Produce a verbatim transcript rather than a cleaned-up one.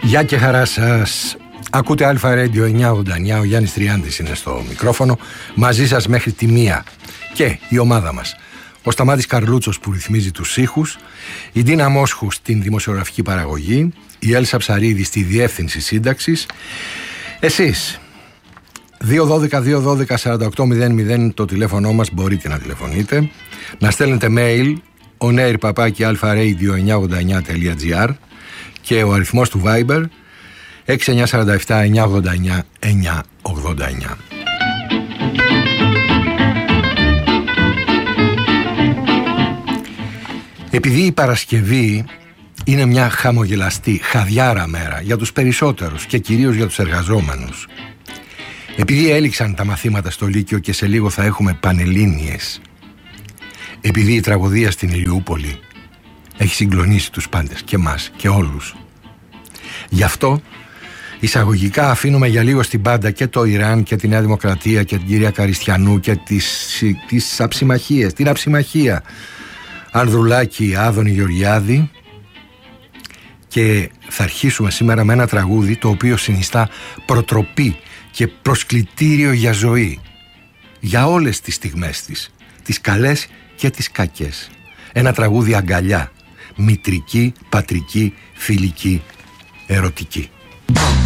Γεια και χαρά σας. Ακούτε Αλφα Radio εννιακόσια ογδόντα εννιά. Ο Γιάννης Τριάντης είναι στο μικρόφωνο. Μαζί σας μέχρι τη μία. Και η ομάδα μας: ο Σταμάτης Καρλούτσος που ρυθμίζει τους ήχους, η Ντίνα Μόσχου στην δημοσιογραφική παραγωγή, η Έλσα Ψαρίδη στη διεύθυνση σύνταξης. Εσείς δύο ένα δύο δύο ένα τέσσερα οκτώ μηδέν μηδέν το τηλέφωνο μας, μπορείτε να τηλεφωνείτε, να στέλνετε mail onair παπάκι alfaradio εννιακόσια ογδόντα εννιά τελεία τζι άρ και ο αριθμός του Viber έξι εννιά τέσσερα επτά εννιακόσια ογδόντα εννιά εννιακόσια ογδόντα εννιά. Επειδή η Παρασκευή είναι μια χαμογελαστή, χαδιάρα μέρα για τους περισσότερους και κυρίως για τους εργαζόμενους, επειδή έληξαν τα μαθήματα στο Λύκειο και σε λίγο θα έχουμε πανελλήνιες, επειδή η τραγωδία στην Ηλιούπολη έχει συγκλονίσει τους πάντες και μας και όλους, γι' αυτό εισαγωγικά αφήνουμε για λίγο στην πάντα και το Ιράν και τη Νέα Δημοκρατία και την κυρία Καριστιανού και τις, τις αψιμαχίες, την αψιμαχία Ανδρουλάκη, Άδωνη, Γεωργιάδη, και θα αρχίσουμε σήμερα με ένα τραγούδι το οποίο συνιστά προτροπή και προσκλητήριο για ζωή, για όλες τις στιγμές της, τις καλές και τις κακές. Ένα τραγούδι αγκαλιά, μητρική, πατρική, φιλική, ερωτική.